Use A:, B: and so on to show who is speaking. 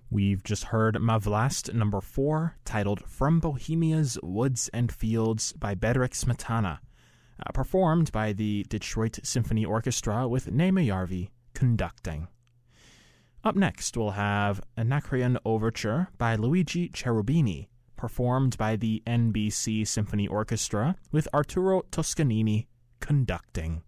A: We've just heard Mavlast number 4, titled From Bohemia's Woods and Fields by Bedřich Smetana, performed by the Detroit Symphony Orchestra with Naima Järvi conducting. Up next, we'll have Anacreon Overture by Luigi Cherubini, performed by the NBC Symphony Orchestra with Arturo Toscanini conducting.